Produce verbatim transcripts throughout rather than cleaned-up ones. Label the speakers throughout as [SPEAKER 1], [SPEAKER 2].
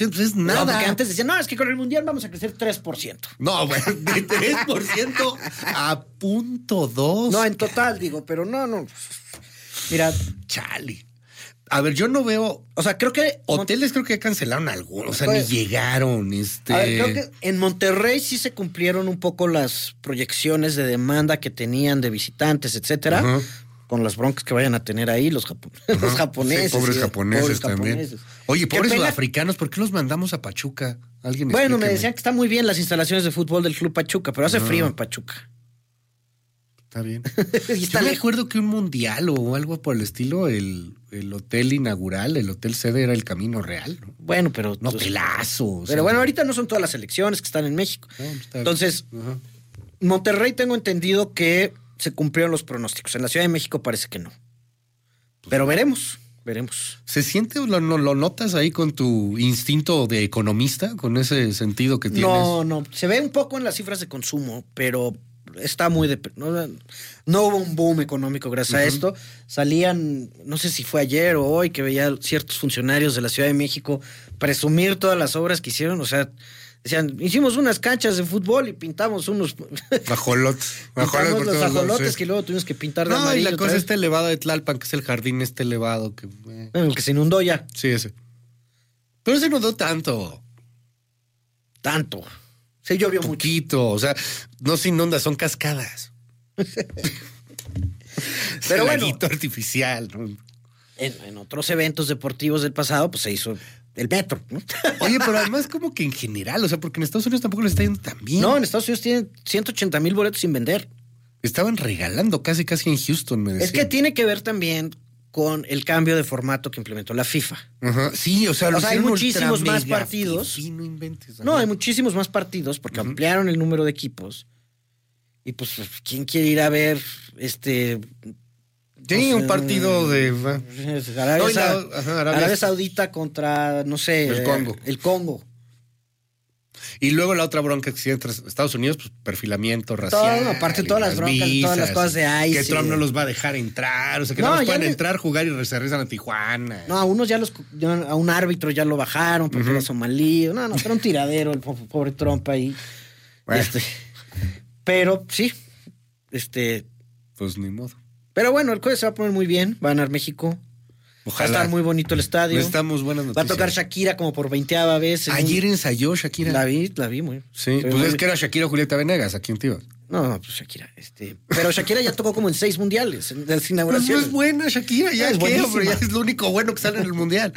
[SPEAKER 1] Pues es nada.
[SPEAKER 2] No, porque antes decían, no, es que con el Mundial vamos a crecer tres por ciento.
[SPEAKER 1] No, bueno, de tres por ciento a punto dos.
[SPEAKER 2] No, en total, digo, pero no, no. Mira,
[SPEAKER 1] chale. A ver, yo no veo.
[SPEAKER 2] O sea, creo que.
[SPEAKER 1] Hoteles creo que cancelaron algunos. O sea,
[SPEAKER 2] pues,
[SPEAKER 1] ni llegaron. Este...
[SPEAKER 2] A ver, creo que en Monterrey sí se cumplieron un poco las proyecciones de demanda que tenían de visitantes, etcétera. Uh-huh. Con las broncas que vayan a tener ahí los, japo- uh-huh. los japoneses.
[SPEAKER 1] Sí, pobres japoneses
[SPEAKER 2] pobres
[SPEAKER 1] también.
[SPEAKER 2] Japoneses.
[SPEAKER 1] Oye, pobres
[SPEAKER 2] pena...
[SPEAKER 1] sudafricanos, ¿por qué los mandamos a Pachuca? ¿Alguien
[SPEAKER 2] bueno,
[SPEAKER 1] explíqueme?
[SPEAKER 2] me decían que están muy bien las instalaciones de fútbol del Club Pachuca, pero hace uh-huh. frío en Pachuca.
[SPEAKER 1] Está bien.
[SPEAKER 2] y está
[SPEAKER 1] Yo me acuerdo que un mundial o algo por el estilo, el, el hotel inaugural, el hotel sede era el Camino Real, ¿no?
[SPEAKER 2] Bueno, pero...
[SPEAKER 1] No, pelazo.
[SPEAKER 2] Pero
[SPEAKER 1] sea,
[SPEAKER 2] bueno, ahorita no son todas las elecciones que están en México. No, está... Entonces, uh-huh. Monterrey tengo entendido que se cumplieron los pronósticos. En la Ciudad de México parece que no. Pues pero veremos, veremos.
[SPEAKER 1] ¿Se siente, lo, lo, lo notas ahí con tu instinto de economista, con ese sentido que tienes?
[SPEAKER 2] No, no, se ve un poco en las cifras de consumo, pero... Está muy de... No, no hubo un boom económico gracias uh-huh. a esto. Salían, no sé si fue ayer o hoy, que veía ciertos funcionarios de la Ciudad de México presumir todas las obras que hicieron. O sea, decían, hicimos unas canchas de fútbol y pintamos unos...
[SPEAKER 1] Ajolotes.
[SPEAKER 2] Pintamos los ajolotes sí. que luego tuvimos que pintar de
[SPEAKER 1] no,
[SPEAKER 2] amarillo.
[SPEAKER 1] Y la cosa está elevada de Tlalpan, que es el jardín este elevado. Que, eh.
[SPEAKER 2] bueno, el que se inundó ya.
[SPEAKER 1] Sí, ese. Pero se inundó tanto.
[SPEAKER 2] Tanto. Se llovió
[SPEAKER 1] poquito,
[SPEAKER 2] mucho.
[SPEAKER 1] O sea, no se inunda, son cascadas.
[SPEAKER 2] Pero bueno,
[SPEAKER 1] artificial, ¿no?
[SPEAKER 2] En, en otros eventos deportivos del pasado, pues se hizo el metro, ¿no?
[SPEAKER 1] Oye, pero además como que en general, o sea, porque en Estados Unidos tampoco les está yendo tan bien.
[SPEAKER 2] No, en Estados Unidos tienen ciento ochenta mil boletos sin vender.
[SPEAKER 1] Estaban regalando casi, casi en Houston, me decían.
[SPEAKER 2] Es que tiene que ver también con el cambio de formato que implementó la FIFA.
[SPEAKER 1] Uh-huh. Sí, o sea,
[SPEAKER 2] o sea hay muchísimos más partidos.
[SPEAKER 1] Fifi, no inventes,
[SPEAKER 2] no, hay muchísimos más partidos porque uh-huh. ampliaron el número de equipos. Y pues, ¿quién quiere ir a ver este?
[SPEAKER 1] Sí, no un sé, partido de
[SPEAKER 2] Arabia, no, la, ajá, Arabia, Arabia Saudita contra, no sé,
[SPEAKER 1] el Congo.
[SPEAKER 2] El Congo.
[SPEAKER 1] Y luego la otra bronca que existe entre Estados Unidos, pues perfilamiento racial.
[SPEAKER 2] Todo, aparte todas las broncas, visas, todas las cosas de ahí.
[SPEAKER 1] Que Trump no los va a dejar entrar, o sea, que no, no pueden me... entrar, jugar y se regresan a Tijuana.
[SPEAKER 2] No, a unos ya los, ya, a un árbitro ya lo bajaron porque uh-huh. era somalí. No, no, era un tiradero el pobre Trump ahí. Bueno. Este, pero sí, este.
[SPEAKER 1] Pues ni modo.
[SPEAKER 2] Pero bueno, el jueves se va a poner muy bien, va a ganar México.
[SPEAKER 1] Ojalá.
[SPEAKER 2] Va a estar muy bonito el estadio.
[SPEAKER 1] Estamos buenas noticias.
[SPEAKER 2] Va a tocar Shakira como por veinteava vez.
[SPEAKER 1] Ayer un... ensayó Shakira.
[SPEAKER 2] La vi, la vi muy.
[SPEAKER 1] Sí, pues muy... es que era Shakira o Julieta Venegas, ¿a quién te ibas?
[SPEAKER 2] No, no, pues Shakira, este. Pero Shakira ya tocó como en seis mundiales, en las inauguraciones.
[SPEAKER 1] Pues no es buena Shakira, ya
[SPEAKER 2] no, es
[SPEAKER 1] qué, hombre, ya es lo único bueno que sale en el mundial.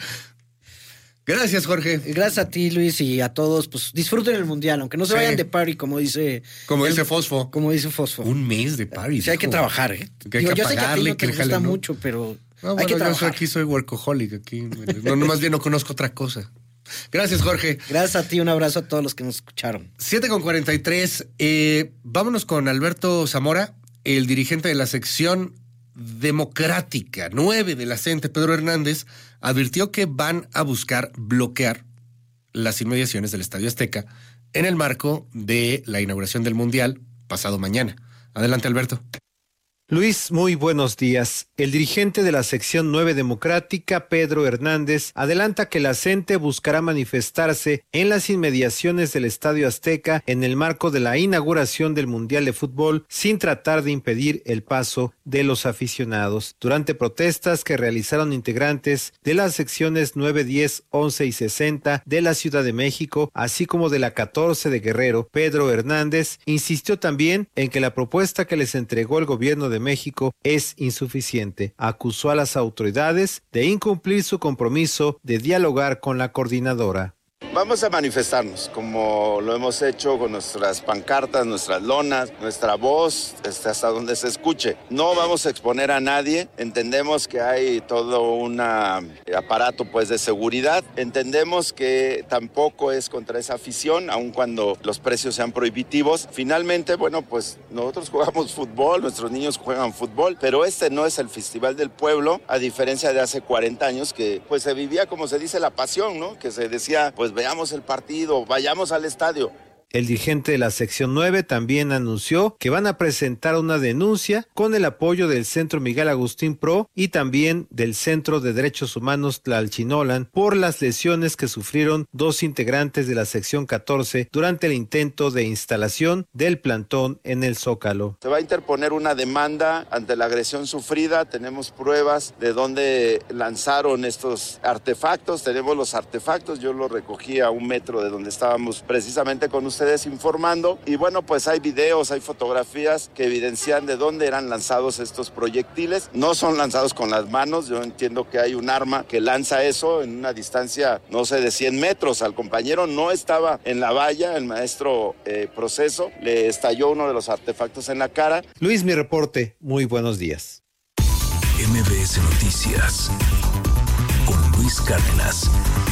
[SPEAKER 1] Gracias, Jorge.
[SPEAKER 2] Gracias a ti, Luis, y a todos. Pues disfruten el mundial, aunque no se sí. vayan de party, como dice.
[SPEAKER 1] Como
[SPEAKER 2] el,
[SPEAKER 1] dice Fosfo.
[SPEAKER 2] Como dice Fosfo.
[SPEAKER 1] Un mes de party.
[SPEAKER 2] Sí, hay que trabajar, ¿eh?
[SPEAKER 1] Que hay
[SPEAKER 2] Digo,
[SPEAKER 1] que
[SPEAKER 2] yo sé que a ti no te
[SPEAKER 1] que
[SPEAKER 2] gusta
[SPEAKER 1] jale, ¿no?
[SPEAKER 2] mucho, pero.
[SPEAKER 1] No, bueno,
[SPEAKER 2] hay que trabajar.
[SPEAKER 1] Yo aquí soy workaholic aquí. No, no, más bien no conozco otra cosa. Gracias, Jorge.
[SPEAKER 2] Gracias a ti, un abrazo a todos los que nos escucharon.
[SPEAKER 1] siete con cuarenta y tres. Eh, vámonos con Alberto Zamora, el dirigente de la sección democrática nueve de la C E N T E, Pedro Hernández, advirtió que van a buscar bloquear las inmediaciones del Estadio Azteca en el marco de la inauguración del Mundial pasado mañana. Adelante, Alberto.
[SPEAKER 3] Luis, muy buenos días. El dirigente de la sección nueve democrática, Pedro Hernández, adelanta que la C E N T E buscará manifestarse en las inmediaciones del Estadio Azteca en el marco de la inauguración del Mundial de Fútbol sin tratar de impedir el paso de los aficionados. Durante protestas que realizaron integrantes de las secciones nueve, diez, once y sesenta de la Ciudad de México, así como de la catorce de Guerrero, Pedro Hernández insistió también en que la propuesta que les entregó el gobierno de de México es insuficiente. Acusó a las autoridades de incumplir su compromiso de dialogar con la coordinadora.
[SPEAKER 4] Vamos a manifestarnos, como lo hemos hecho con nuestras pancartas, nuestras lonas, nuestra voz, hasta donde se escuche. No vamos a exponer a nadie, entendemos que hay todo un aparato pues, de seguridad, entendemos que tampoco es contra esa afición, aun cuando los precios sean prohibitivos. Finalmente, bueno, pues nosotros jugamos fútbol, nuestros niños juegan fútbol, pero este no es el Festival del Pueblo, a diferencia de hace cuarenta años que pues se vivía, como se dice, la pasión, ¿no? Que se decía, pues veamos el partido, vayamos al estadio.
[SPEAKER 3] El dirigente de la sección nueve también anunció que van a presentar una denuncia con el apoyo del Centro Miguel Agustín Pro y también del Centro de Derechos Humanos Tlalchinolan por las lesiones que sufrieron dos integrantes de la sección catorce durante el intento de instalación del plantón en el Zócalo.
[SPEAKER 4] Se va a interponer una demanda ante la agresión sufrida. Tenemos pruebas de dónde lanzaron estos artefactos. Tenemos los artefactos. Yo los recogí a un metro de donde estábamos precisamente con ustedes informando, y bueno, pues hay videos, hay fotografías que evidencian de dónde eran lanzados estos proyectiles. No son lanzados con las manos. Yo entiendo que hay un arma que lanza eso en una distancia, no sé, de cien metros. Al compañero no estaba en la valla, el maestro eh, Proceso le estalló uno de los artefactos en la cara.
[SPEAKER 3] Luis, mi reporte. Muy buenos días.
[SPEAKER 5] M B S Noticias con Luis Cárdenas.